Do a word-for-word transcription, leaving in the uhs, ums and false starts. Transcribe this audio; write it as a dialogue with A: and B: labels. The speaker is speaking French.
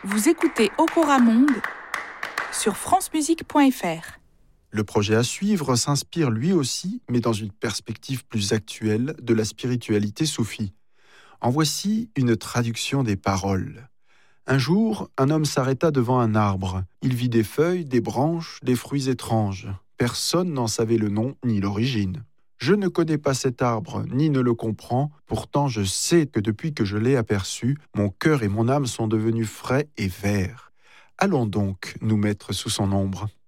A: Vous écoutez Okora Monde sur francemusique point f r.
B: Le projet à suivre s'inspire lui aussi, mais dans une perspective plus actuelle, de la spiritualité soufie. En voici une traduction des paroles. Un jour, un homme s'arrêta devant un arbre. Il vit des feuilles, des branches, des fruits étranges. Personne n'en savait le nom ni l'origine. Je ne connais pas cet arbre, ni ne le comprends, pourtant je sais que depuis que je l'ai aperçu, mon cœur et mon âme sont devenus frais et verts. Allons donc nous mettre sous son ombre.